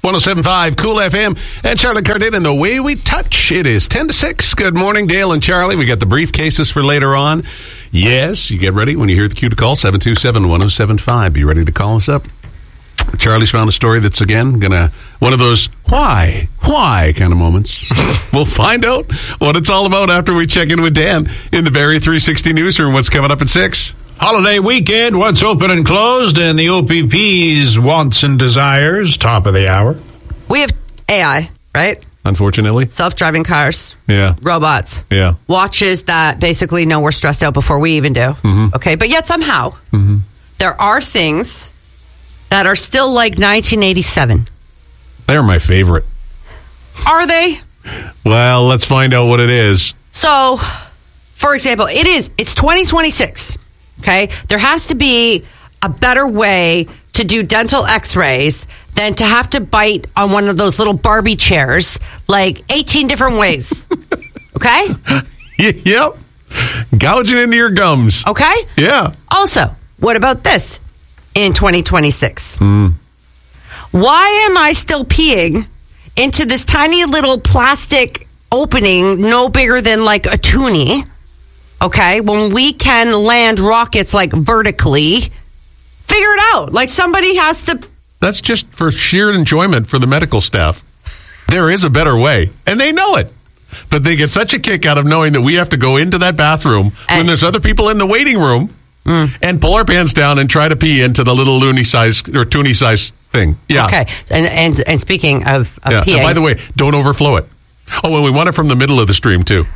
107.5 Cool FM and Charlie Cardin and the way we touch. It is 10 to 6. Good morning, Dale and Charlie. We got the briefcases for later on. Yes, you get ready when you hear the cue to call 727-1075. Be ready to call us up. Charlie's found a story that's, again, one of those why kind of moments. We'll find out what it's all about after we check in with Dan in the Barrie 360 newsroom. What's coming up at 6? Holiday weekend, what's open and closed, and the OPP's wants and desires, top of the hour. We have AI, right? Unfortunately. Self-driving cars. Yeah. Robots. Yeah. Watches that basically know we're stressed out before we even do. Mm-hmm. Okay, but yet somehow there are things that are still like 1987. They're my favorite. Are they? Well, let's find out what it is. So, for example, it's 2026. Okay, there has to be a better way to do dental x-rays than to have to bite on one of those little Barbie chairs like 18 different ways. Okay? Yep. Gouging into your gums. Okay? Yeah. Also, what about this in 2026? Why am I still peeing into this tiny little plastic opening no bigger than like a toonie? Okay, when we can land rockets like vertically, figure it out. Like somebody has to. That's just for sheer enjoyment for the medical staff. There is a better way, and they know it. But they get such a kick out of knowing that we have to go into that bathroom when there's other people in the waiting room and pull our pants down and try to pee into the little loony size or toonie size thing. Yeah. Okay, and speaking of peeing. And by the way, don't overflow it. Oh, well, we want it from the middle of the stream, too.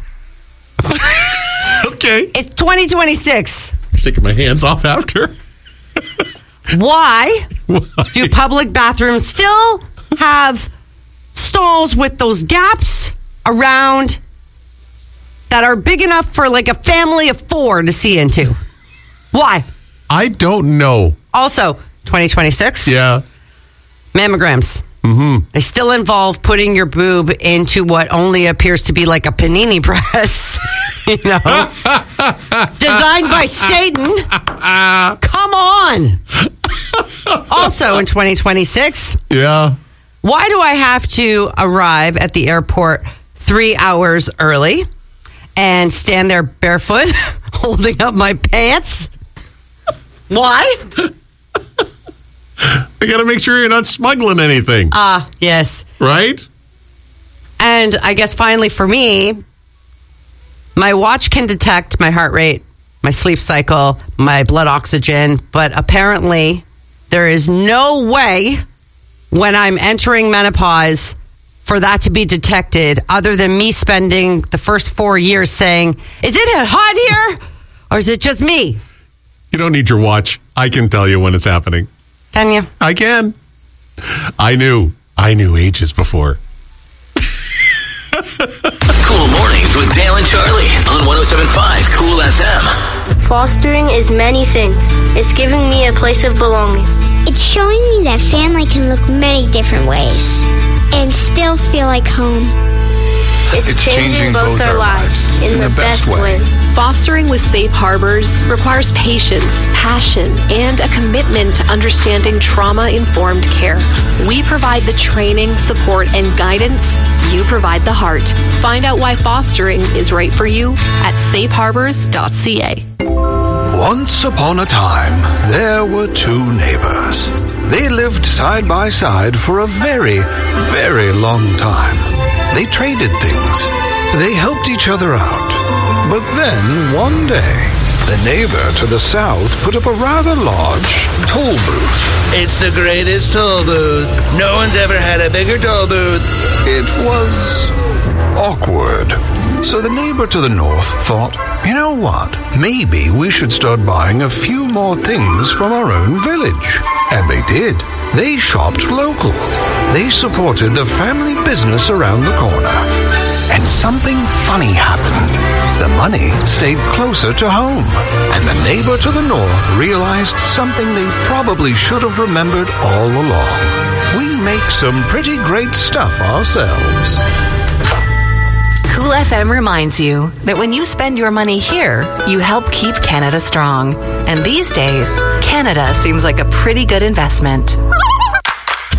Okay. It's 2026. I'm taking my hands off after. Why do public bathrooms still have stalls with those gaps around that are big enough for like a family of 4 to see into? Why? I don't know. Also, 2026. Yeah. Mammograms. Mm-hmm. They still involve putting your boob into what only appears to be like a panini press. You know? Designed by Satan. Come on. Also in 2026. Yeah. Why do I have to arrive at the airport 3 hours early and stand there barefoot holding up my pants? Why? You got to make sure you're not smuggling anything. Yes. Right? And I guess finally for me, my watch can detect my heart rate, my sleep cycle, my blood oxygen, but apparently there is no way when I'm entering menopause for that to be detected other than me spending the first 4 years saying, is it hot here or is it just me? You don't need your watch. I can tell you when it's happening. Can you? I can. I knew ages before. Cool Mornings with Dale and Charlie on 107.5 Cool FM. Fostering is many things. It's giving me a place of belonging. It's showing me that family can look many different ways and still feel like home. It's changing both our lives in the best way. Fostering with Safe Harbors requires patience, passion, and a commitment to understanding trauma-informed care. We provide the training, support, and guidance. You provide the heart. Find out why fostering is right for you at safeharbors.ca. Once upon a time, there were 2 neighbors. They lived side by side for a very, very long time. They traded things. They helped each other out. But then, one day, the neighbor to the south put up a rather large toll booth. It's the greatest toll booth. No one's ever had a bigger toll booth. It was awkward. So the neighbor to the north thought, you know what? Maybe we should start buying a few more things from our own village. And they did. They shopped local. They supported the family business around the corner. And something funny happened. The money stayed closer to home. And the neighbor to the north realized something they probably should have remembered all along. We make some pretty great stuff ourselves. Cool FM reminds you that when you spend your money here, you help keep Canada strong. And these days, Canada seems like a pretty good investment.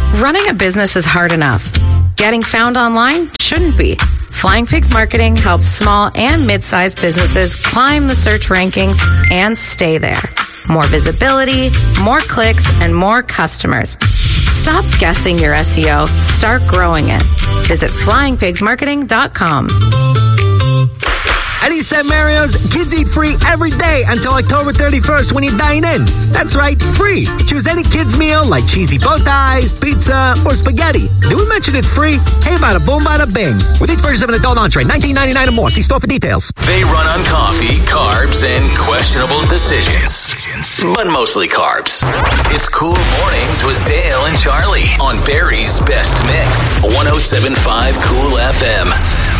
Running a business is hard enough. Getting found online shouldn't be. Flying Pigs Marketing helps small and mid-sized businesses climb the search rankings and stay there. More visibility, more clicks, and more customers. Stop guessing your SEO. Start growing it. Visit flyingpigsmarketing.com. At East St. Mario's, kids eat free every day until October 31st when you dine in. That's right, free. Choose any kids' meal like cheesy bow ties, pizza, or spaghetti. Did we mention it's free? Hey, bada boom, bada bing. With each purchase of an adult entree, $19.99 or more. See store for details. They run on coffee, carbs, and questionable decisions. But mostly carbs. It's Cool Mornings with Dale and Charlie on Barry's Best Mix. 107.5 Cool FM.